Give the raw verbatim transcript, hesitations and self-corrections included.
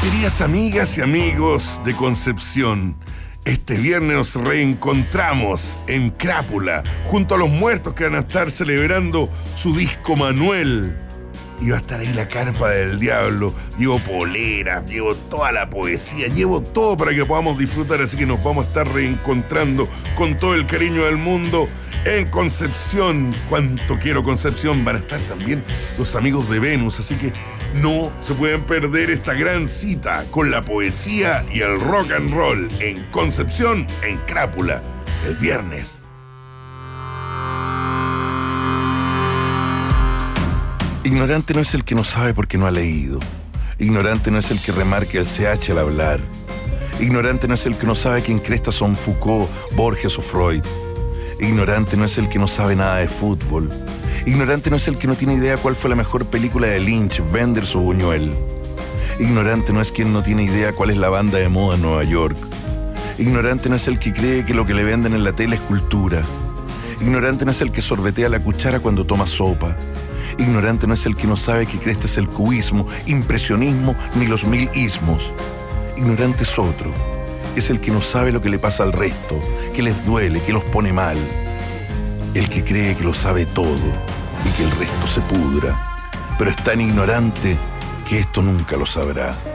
Queridas amigas y amigos de Concepción, este viernes nos reencontramos en Crápula, junto a los muertos que van a estar celebrando su disco Manuel. Y va a estar ahí la carpa del diablo. Llevo poleras, llevo toda la poesía, llevo todo para que podamos disfrutar. Así que nos vamos a estar reencontrando con todo el cariño del mundo en Concepción. Cuánto quiero Concepción. Van a estar también los amigos de Venus. Así que no se pueden perder esta gran cita con la poesía y el rock and roll en Concepción, en Crápula, el viernes. Ignorante no es el que no sabe porque no ha leído. Ignorante no es el que remarca el C H al hablar. Ignorante no es el que no sabe quién cresta son Foucault, Borges o Freud. Ignorante no es el que no sabe nada de fútbol. Ignorante no es el que no tiene idea cuál fue la mejor película de Lynch, Wenders o Buñuel. Ignorante no es quien no tiene idea cuál es la banda de moda en Nueva York. Ignorante no es el que cree que lo que le venden en la tele es cultura. Ignorante no es el que sorbetea la cuchara cuando toma sopa. Ignorante no es el que no sabe que cresta es el cubismo, impresionismo ni los mil ismos. Ignorante es otro. Es el que no sabe lo que le pasa al resto, que les duele, que los pone mal. El que cree que lo sabe todo y que el resto se pudra. Pero es tan ignorante que esto nunca lo sabrá.